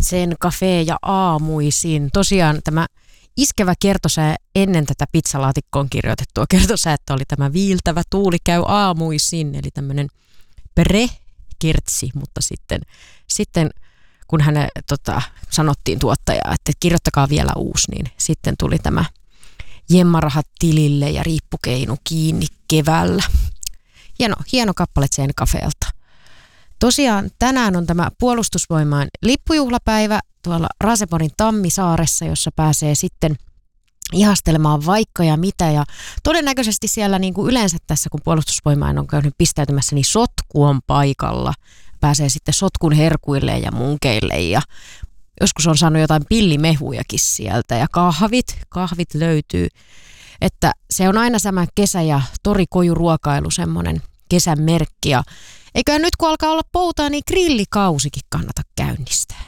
Zen Cafe ja aamuisin. Tosiaan tämä iskevä kertosää ennen tätä pizzalaatikkoon kirjoitettua kertosäätä oli tämä viiltävä tuuli käy aamuisin, eli tämmöinen pre-kertsi, mutta sitten kun hänen sanottiin tuottajaa, että kirjoittakaa vielä uusi, niin sitten tuli tämä jemmarahat tilille ja riippukeinu kiinni keväällä. Hieno kappale Zen Cafelta. Tosiaan tänään on tämä Puolustusvoimain lippujuhlapäivä tuolla Raseporin Tammisaaressa, jossa pääsee sitten ihastelemaan vaikka ja mitä. Ja todennäköisesti siellä niin kuin yleensä tässä, kun Puolustusvoimain on käynyt pistäytymässä, niin sotku on paikalla. Pääsee sitten sotkun herkuille ja munkeille ja joskus on saanut jotain pillimehujakin sieltä ja kahvit löytyy. Että se on aina sama kesä- ja torikojuruokailu semmoinen kesän merkki. Ja eiköhän nyt kun alkaa olla poutaa, niin grillikausikin kannata käynnistää.